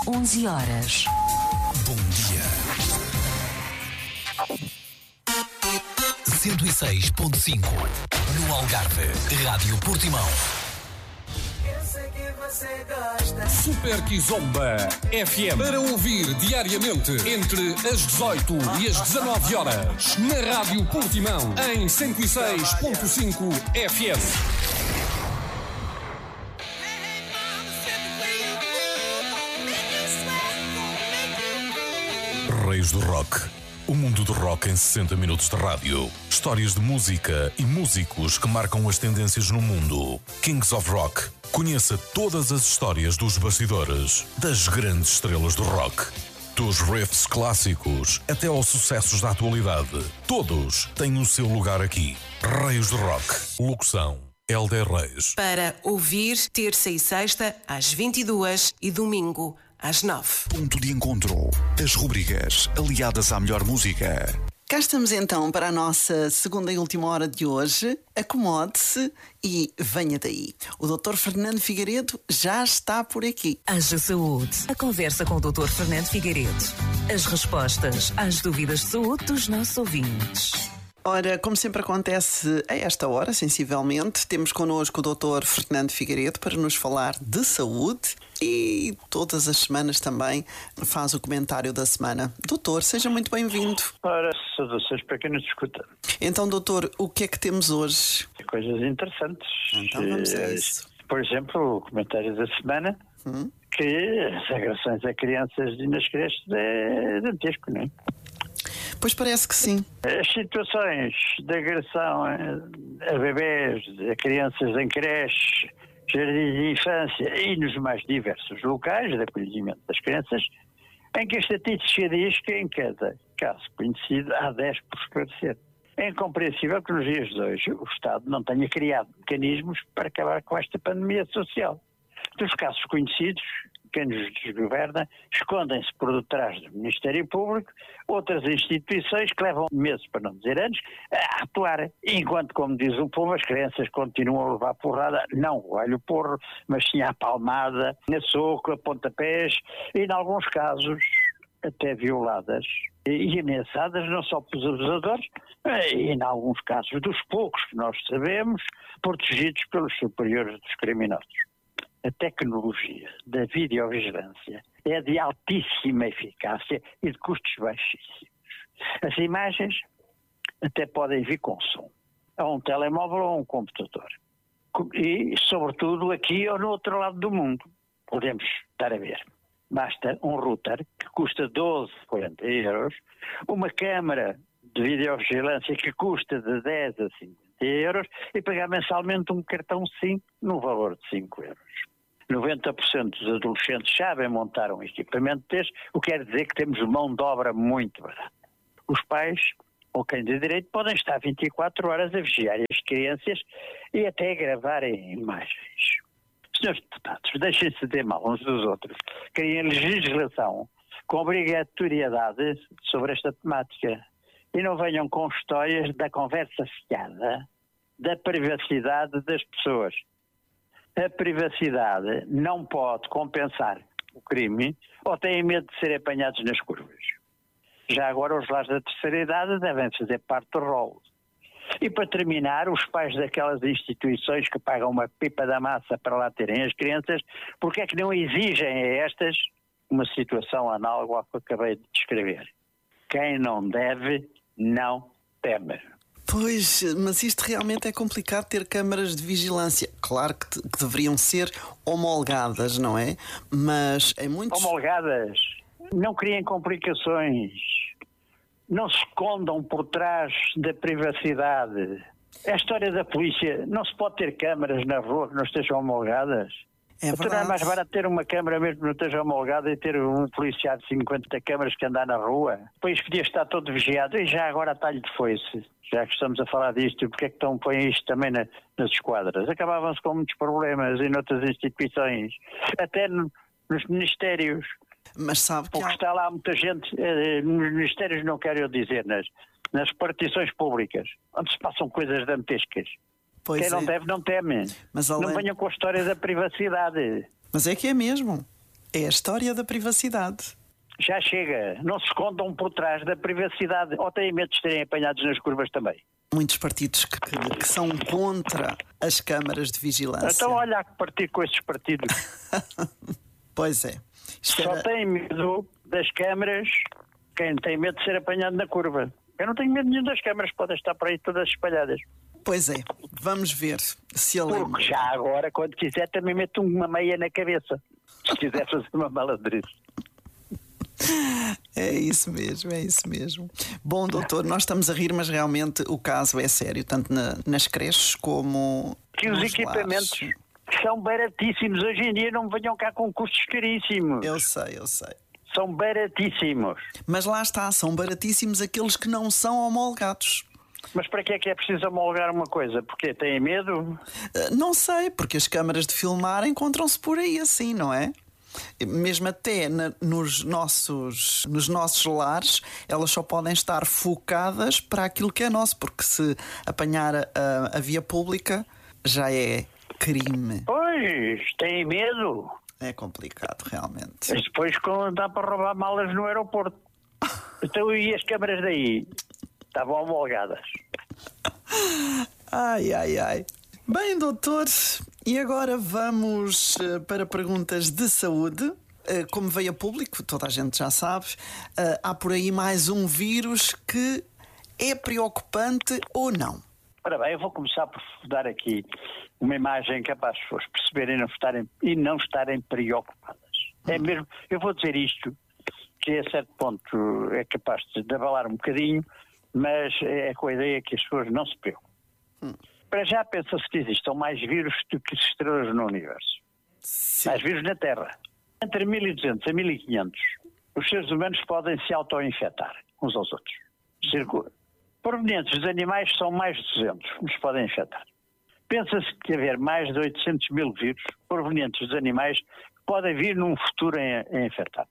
11 horas. Bom dia. 106.5 no Algarve. Rádio Portimão. Eu sei que você gosta. Super Kizomba FM para ouvir diariamente entre as 18 e as 19 horas na Rádio Portimão em 106.5 FM. Reis do Rock. O mundo do rock em 60 minutos de rádio. Histórias de música e músicos que marcam as tendências no mundo. Kings of Rock. Conheça todas as histórias dos bastidores das grandes estrelas do rock. Dos riffs clássicos até aos sucessos da atualidade. Todos têm o seu lugar aqui. Reis do Rock. Locução: Hélder Reis. Para ouvir terça e sexta às 22 e domingo às 9. Ponto de encontro. As rubricas aliadas à melhor música. Cá estamos então para a nossa segunda e última hora de hoje. Acomode-se e venha daí. O Dr. Fernando Figueiredo já está por aqui. Haja Saúde. A conversa com o Dr. Fernando Figueiredo. As respostas às dúvidas de saúde dos nossos ouvintes. Ora, como sempre acontece a esta hora, sensivelmente, temos connosco o Dr. Fernando Figueiredo para nos falar de saúde e todas as semanas também faz o comentário da semana. Doutor, seja muito bem-vindo. Ora, saudações para quem nos escuta. Então, doutor, o que é que temos hoje? Coisas interessantes. Então vamos a isso. Por exemplo, o comentário da semana, que as agressões a crianças e nas creches é dantesco, não é? Pois parece que sim. As situações de agressão a bebés, a crianças em creches, jardins de infância e nos mais diversos locais de acolhimento das crianças, em que a estatística diz que em cada caso conhecido há 10 por esclarecer. É incompreensível que nos dias de hoje o Estado não tenha criado mecanismos para acabar com esta pandemia social. Dos casos conhecidos, quem nos desgoverna escondem-se por detrás do Ministério Público, outras instituições que levam meses, para não dizer anos, a atuar, enquanto, como diz o povo, as crianças continuam a levar porrada, não o olho porro, mas sim a palmada, a soco, a pontapés e, em alguns casos, até violadas e ameaçadas não só pelos abusadores, e, em alguns casos, dos poucos que nós sabemos, protegidos pelos superiores dos criminosos. A tecnologia da videovigilância é de altíssima eficácia e de custos baixíssimos. As imagens até podem vir com som, a um telemóvel ou a um computador. E, sobretudo, aqui ou no outro lado do mundo. Podemos estar a ver. Basta um router que custa 12, 40 euros, uma câmara de videovigilância que custa de 10 a 50 euros e pagar mensalmente um cartão SIM no valor de 5 euros. 90% dos adolescentes sabem montar um equipamento deste, o que quer dizer que temos mão de obra muito barata. Os pais, ou quem de direito, podem estar 24 horas a vigiar as crianças e até a gravarem imagens. Senhores deputados, deixem-se de mal uns dos outros. Criem legislação com obrigatoriedade sobre esta temática. E não venham com histórias da conversa fiada, da privacidade das pessoas. A privacidade não pode compensar o crime ou têm medo de serem apanhados nas curvas. Já agora os lares da terceira idade devem fazer parte do rolo. E para terminar, os pais daquelas instituições que pagam uma pipa da massa para lá terem as crianças, porque é que não exigem a estas uma situação análoga ao que acabei de descrever? Quem não deve, não teme. Pois, mas isto realmente é complicado ter câmaras de vigilância. Claro que deveriam ser homologadas, não é? Mas em muitos... Homologadas? Não criem complicações. Não se escondam por trás da privacidade. É a história da polícia. Não se pode ter câmaras na rua que não estejam homologadas. É verdade. Não é mais barato ter uma câmara mesmo que não esteja homologada e ter um policial de 50 câmaras que andar na rua. Depois podia estar todo vigiado. E já agora talho de foice. Já que estamos a falar disto, porque é que põem isto também nas esquadras? Acabavam-se com muitos problemas em outras instituições. Até nos ministérios. Mas sabe que porque está lá muita gente, nos ministérios não quero eu dizer, nas repartições públicas, onde se passam coisas dantescas. Pois Quem não deve não teme. Mas Não venham com a história da privacidade. Mas é que é mesmo. É a história da privacidade. Já chega, não se escondam por trás da privacidade, ou têm medo de serem apanhados nas curvas também. Muitos partidos que são contra as câmaras de vigilância. Então olha a que partido com estes partidos. Pois é. Só tem medo das câmaras quem tem medo de ser apanhado na curva. Eu não tenho medo nenhum das câmaras, podem estar por aí todas espalhadas. Pois é, vamos ver se a lei... Porque já agora, quando quiser, também meto uma meia na cabeça. Se quiser fazer uma malandrice. É isso mesmo, é isso mesmo. Bom, doutor, nós estamos a rir, mas realmente o caso é sério, tanto nas creches como que os nos equipamentos lares. São baratíssimos. Hoje em dia não venham cá com custos caríssimos. Eu sei. São baratíssimos. Mas lá está, são baratíssimos aqueles que não são homologados. Mas para que é preciso homologar uma coisa? Porque têm medo? Não sei, porque as câmaras de filmar encontram-se por aí assim, não é? Mesmo até nos nossos lares, elas só podem estar focadas para aquilo que é nosso, porque se apanhar a via pública já é crime. Pois, têm medo. É complicado, realmente. Mas depois dá para roubar malas no aeroporto. Então e as câmaras daí? Estavam homologadas. Ai. Bem, doutor, e agora vamos para perguntas de saúde. Como veio a público, toda a gente já sabe, há por aí mais um vírus que é preocupante ou não? Ora bem, eu vou começar por dar aqui uma imagem capaz de as pessoas perceberem e não estarem preocupadas. É mesmo, eu vou dizer isto, que a certo ponto é capaz de abalar um bocadinho, mas é com a ideia que as pessoas não se preocupam. Para já pensa-se que existam mais vírus do que estrelas no universo. Sim. Mais vírus na Terra. Entre 1200 a 1500, os seres humanos podem se auto-infectar uns aos outros. Circula. Provenientes dos animais são mais de 200, nos podem infectar. Pensa-se que haver mais de 800 mil vírus provenientes dos animais que podem vir num futuro a infectar.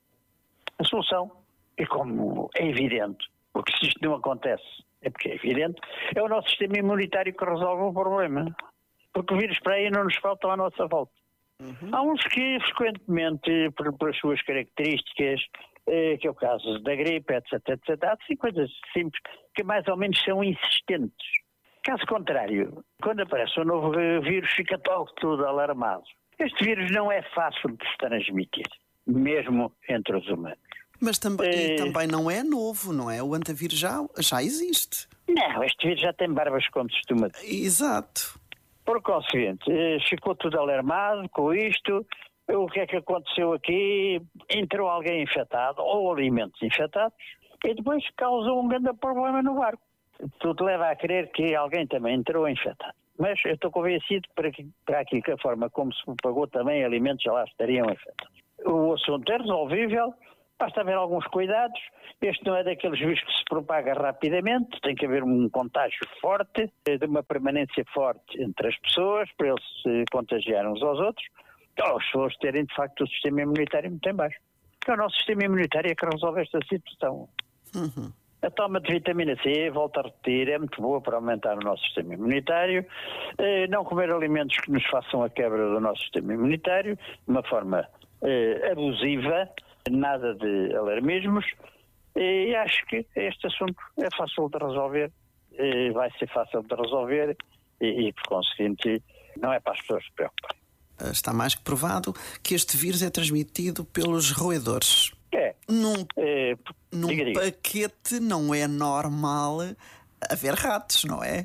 A solução é, como é evidente, porque se isto não acontece, é porque é evidente, é o nosso sistema imunitário que resolve o problema. Porque vírus para aí não nos faltam à nossa volta. Há uns que frequentemente, por suas características, que é o caso da gripe, etc, há assim coisas simples que mais ou menos são insistentes. Caso contrário, quando aparece um novo vírus, fica tudo alarmado. Este vírus não é fácil de se transmitir, mesmo entre os humanos. Mas também não é novo, não é? O antivírus já existe. Não, este vírus já tem barbas, como se costuma dizer. Exato. Por conseguinte, ficou tudo alarmado com isto. O que é que aconteceu aqui? Entrou alguém infectado ou alimentos infectados e depois causou um grande problema no barco. Tudo leva a crer que alguém também entrou infectado. Mas eu estou convencido para aquilo que a forma como se propagou também alimentos já lá estariam infectados. O assunto é resolvível, basta haver alguns cuidados. Este não é daqueles vírus que se propaga rapidamente, tem que haver um contágio forte, de uma permanência forte entre as pessoas, para eles se contagiarem uns aos outros, ou as pessoas terem de facto o sistema imunitário muito em baixo. Porque o nosso sistema imunitário é que resolve esta situação. A toma de vitamina C, volto a repetir, é muito boa para aumentar o nosso sistema imunitário. Não comer alimentos que nos façam a quebra do nosso sistema imunitário, de uma forma abusiva, nada de alarmismos. E acho que este assunto é fácil de resolver, vai ser fácil de resolver e por conseguinte, não é para as pessoas se preocuparem. Está mais que provado que este vírus é transmitido pelos roedores. Num paquete não é normal haver ratos, não é?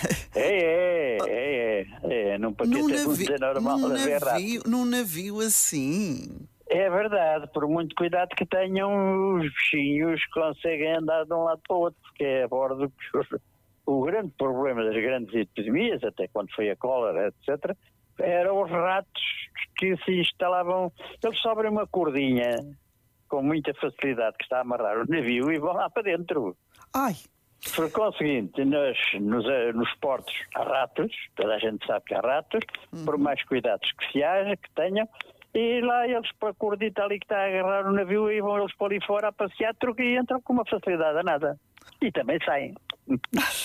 Num paquete é muito normal haver ratos. Num navio assim. É verdade, por muito cuidado que tenham, os bichinhos conseguem andar de um lado para o outro, porque é a bordo que o grande problema das grandes epidemias, até quando foi a cólera, etc., eram os ratos que se instalavam, eles sobem uma cordinha com muita facilidade que está a amarrar o navio e vão lá para dentro. Ai! Por conseguinte, nos portos há ratos, toda a gente sabe que há ratos, por mais cuidados que tenham, e lá eles, para a cordita ali que está a agarrar o navio, e vão eles para ali fora a passear, e entram com uma facilidade danada. E também saem.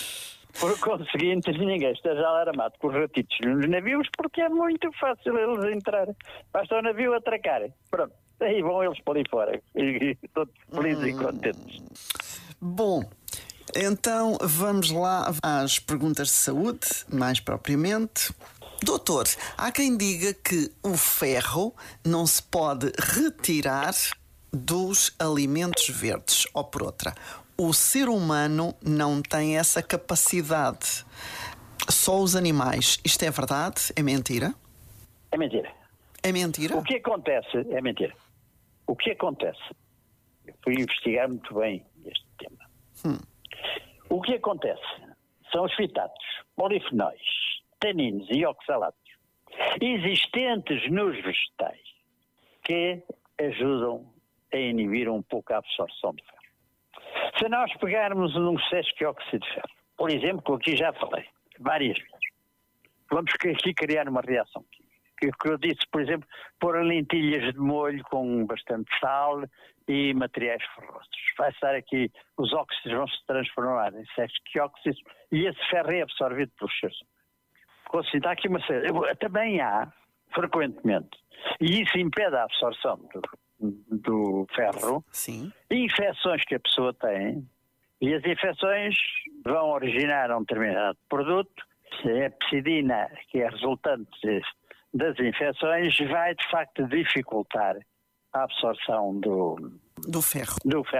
Por conseguinte, ninguém esteja alarmado com os ratitos nos navios, porque é muito fácil eles entrarem. Basta o navio atracarem. Pronto, aí vão eles para ali fora. E todos felizes e contentes. Bom, então vamos lá às perguntas de saúde, mais propriamente. Doutor, há quem diga que o ferro não se pode retirar dos alimentos verdes, ou por outra, o ser humano não tem essa capacidade, só os animais. Isto é verdade? É mentira? É mentira. É mentira? O que acontece é mentira. O que acontece? Eu fui investigar muito bem este tema. O que acontece são os fitatos, polifenóis, taninos e oxalatos existentes nos vegetais que ajudam a inibir um pouco a absorção de ferro. Se nós pegarmos um sesquióxido de ferro, por exemplo, que aqui já falei várias vezes, vamos aqui criar uma reação química. Que eu disse, por exemplo, pôr lentilhas de molho com bastante sal e materiais ferrosos. Vai estar aqui, os óxidos vão se transformar em sesquióxidos e esse ferro é absorvido pelos seres humanos. Considerar aqui uma série. Também há, frequentemente, e isso impede a absorção do ferro, sim, infecções que a pessoa tem, e as infecções vão originar um determinado produto. A pepsidina, que é resultante das infecções, vai de facto dificultar a absorção do ferro.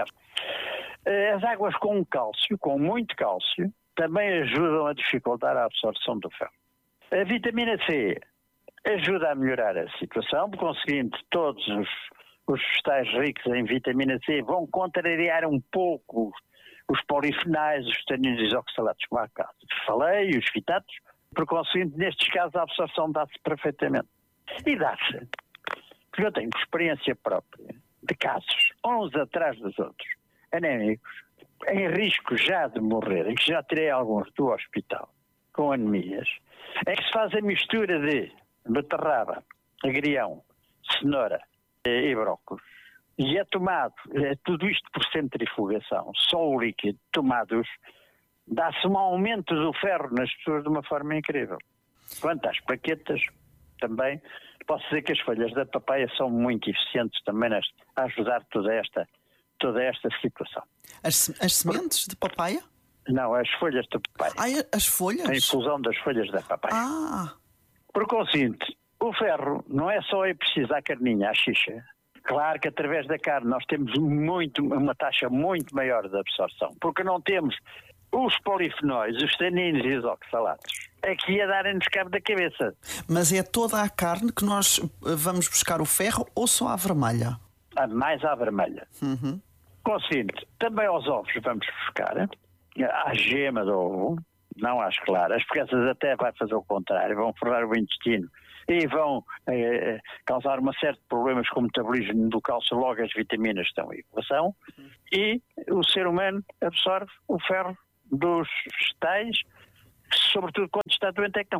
As águas com cálcio, com muito cálcio, também ajudam a dificultar a absorção do ferro. A vitamina C ajuda a melhorar a situação, por conseguinte, todos os vegetais ricos em vitamina C vão contrariar um pouco os polifenais, os taninos e os oxalatos, como há caso falei, os fitatos. Por conseguinte, nestes casos, a absorção dá-se perfeitamente. E dá-se, porque eu tenho experiência própria de casos, uns atrás dos outros, anémicos, em risco já de morrer, em que já tirei alguns do hospital, com anemias, em que se faz a mistura de beterraba, agrião, cenoura e brócolis, e é tomado, tudo isto por centrifugação, só o líquido, tomados, dá-se um aumento do ferro nas pessoas de uma forma incrível. Quanto às plaquetas, também, posso dizer que as folhas da papaya são muito eficientes também a ajudar toda esta situação. As sementes de papaya? Não, as folhas de papaya. As folhas? A infusão das folhas da papaya. Ah! Por conseguinte, o ferro não é só preciso à carninha, à xixa. Claro que através da carne nós temos uma taxa muito maior de absorção, porque não temos os polifenóis, os taninos e os oxalatos aqui a darem-nos cabo da cabeça. Mas é toda a carne que nós vamos buscar o ferro ou só a vermelha? Mais à vermelha. Uhum. Conseguinte, também aos ovos vamos buscar, à gema do ovo, não às claras, porque essas até vai fazer o contrário, vão forrar o intestino e vão causar uma série de problemas com o metabolismo do cálcio, logo as vitaminas estão em equação, e o ser humano absorve o ferro dos vegetais, sobretudo quando está doente é que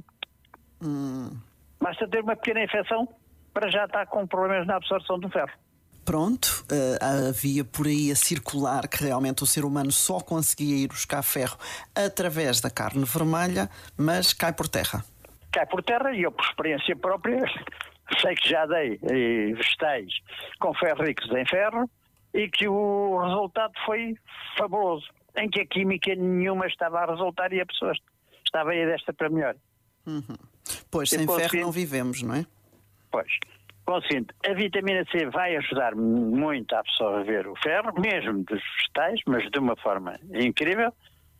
não. Basta ter uma pequena infecção para já estar com problemas na absorção do ferro. Pronto, havia por aí a circular que realmente o ser humano só conseguia ir buscar ferro através da carne vermelha, mas cai por terra. Cai por terra e eu, por experiência própria, sei que já dei vegetais com ferro ricos em ferro e que o resultado foi fabuloso, em que a química nenhuma estava a resultar e a pessoa estava aí desta para melhor. Uhum. Pois, sem ferro não vivemos, não é? Pois. Consciente, a vitamina C vai ajudar muito a absorver o ferro, mesmo dos vegetais, mas de uma forma incrível.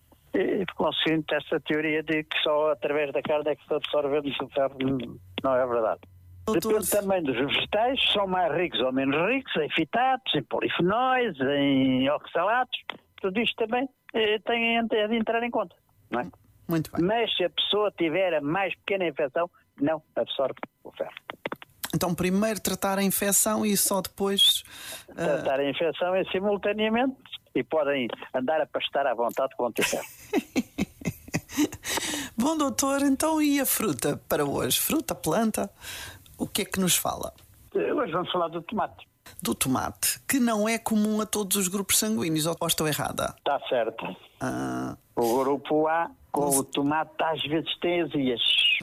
E consciente, essa teoria de que só através da carne é que se absorvemos o ferro não é verdade. Doutor... Depende também dos vegetais, são mais ricos ou menos ricos em fitatos, em polifenóis, em oxalatos. Tudo isto também tem de entrar em conta, não é? Muito bem. Mas se a pessoa tiver a mais pequena infecção, não absorve o ferro. Então, primeiro tratar a infecção e só depois... Tratar a infecção simultaneamente e podem andar a pastar à vontade com o ferro. Bom, doutor, então e a fruta para hoje? Fruta, planta, o que é que nos fala? Hoje vamos falar do tomate. Do tomate, que não é comum a todos os grupos sanguíneos, ou estou errada? Está certo. O grupo A Com o tomate às vezes tem azias.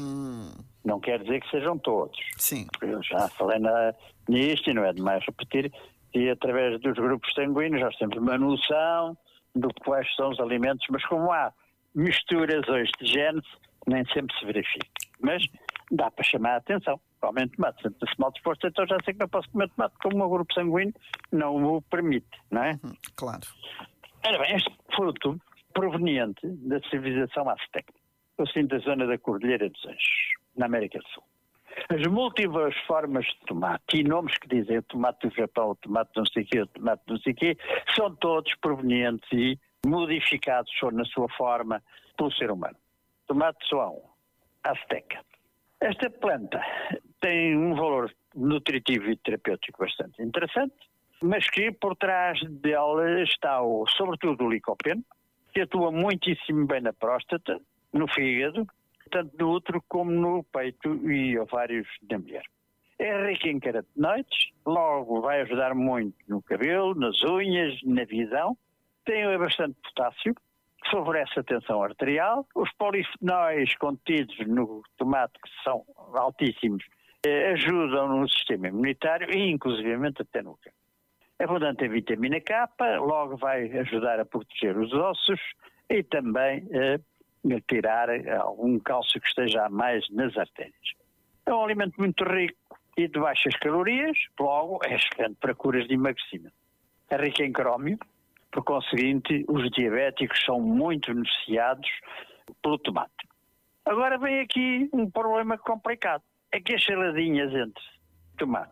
Não quer dizer que sejam todos. Sim. Eu já falei nisto e não é demais repetir. E através dos grupos sanguíneos nós temos uma noção de quais são os alimentos, mas como há misturas hoje de genes, nem sempre se verifica. Mas dá para chamar a atenção. Provavelmente tomate, sente-se mal disposto, então já sei que não posso comer tomate, como o meu grupo sanguíneo não o permite, não é? Claro. Ora bem, este fruto proveniente da civilização azteca, assim da zona da Cordilheira dos Anjos, na América do Sul. As múltiplas formas de tomate e nomes que dizem o tomate do Japão, o tomate não sei quê, o tomate não sei quê, são todos provenientes e modificados na sua forma pelo ser humano. Tomate só um, azteca. Esta planta tem um valor nutritivo e terapêutico bastante interessante, mas que por trás dela está, sobretudo, o licopeno, que atua muitíssimo bem na próstata, no fígado, tanto no útero como no peito e ovários da mulher. É rico em carotenoides, logo vai ajudar muito no cabelo, nas unhas, na visão. Tem bastante potássio, que favorece a tensão arterial. Os polifenóis contidos no tomate, que são altíssimos, ajudam no sistema imunitário e inclusivamente até no cancro. É abundante em vitamina K, logo vai ajudar a proteger os ossos e também a tirar algum cálcio que esteja a mais nas artérias. É um alimento muito rico e de baixas calorias, logo é excelente para curas de emagrecimento. É rico em crómio, por conseguinte, os diabéticos são muito beneficiados pelo tomate. Agora vem aqui um problema complicado. É que as saladinhas entre tomate,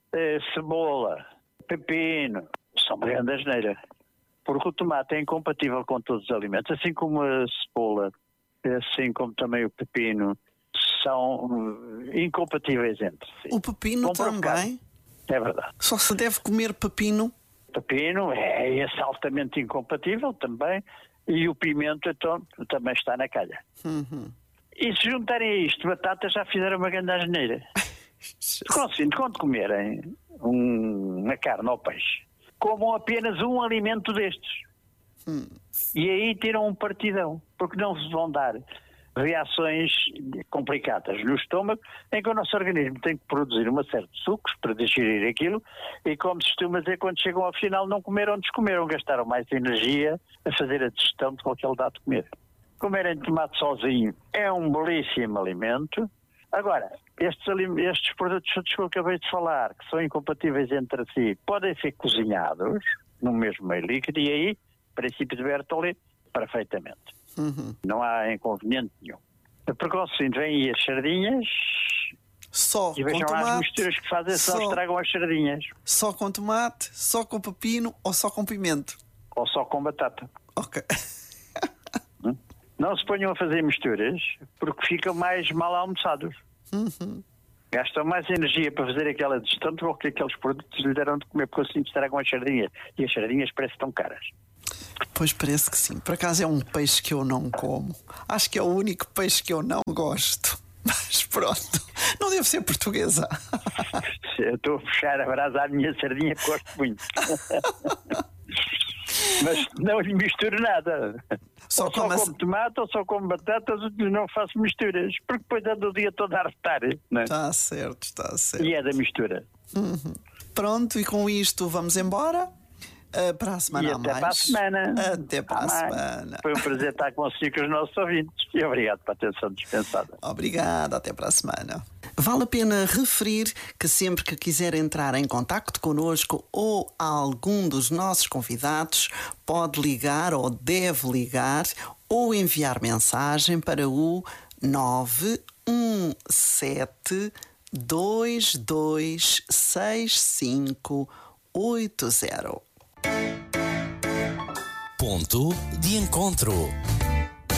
cebola, pepino, são uma grande asneira. Porque o tomate é incompatível com todos os alimentos, assim como a cebola, assim como também o pepino, são incompatíveis entre si. O pepino também? É verdade. Só se deve comer pepino? Pepino é esse altamente incompatível também, e o pimento então também está na calha. E se juntarem a isto batatas, já fizeram uma grande asneira. Quando comerem uma carne ou peixe, comam apenas um alimento destes. E aí tiram um partidão, porque não se vão dar reações complicadas no estômago, em que o nosso organismo tem que produzir uma série de sucos para digerir aquilo, e como se costuma dizer, quando chegam ao final não comeram, descomeram, gastaram mais energia a fazer a digestão do que aquele dá de comer. Comerem tomate sozinho é um belíssimo alimento. Agora, estes produtos que eu acabei de falar, que são incompatíveis entre si, podem ser cozinhados no mesmo meio líquido, e aí, princípio de Bertollet, perfeitamente. Não há inconveniente nenhum. Por conseguinte, vêm aí as sardinhas só e vejam com lá tomate, as misturas que fazem, só estragam as sardinhas. Só com tomate, só com pepino ou só com pimento? Ou só com batata. Ok. Não se ponham a fazer misturas, porque ficam mais mal almoçados. Gastam mais energia para fazer aquela digestão do que aqueles produtos lhe deram de comer, porque assim estragam as sardinhas. E as sardinhas parecem tão caras. Pois parece que sim. Por acaso é um peixe que eu não como. Acho que é o único peixe que eu não gosto. Mas pronto, não devo ser portuguesa. Eu estou a puxar a brasa à minha sardinha, que gosto muito. Mas não lhe misturo nada. Só como tomate ou só como batatas, não faço misturas, porque depois ando o dia todo a arretar. Está certo, está certo. E é da mistura. Pronto, e com isto vamos embora. Para a semana a mais. Até para a semana. Até para a semana. Foi um prazer estar consigo com os nossos ouvintes. E obrigado pela atenção dispensada. Obrigado, até para a semana. Vale a pena referir que sempre que quiser entrar em contacto connosco ou algum dos nossos convidados, pode ligar ou deve ligar ou enviar mensagem para o 917 226580. Ponto de encontro.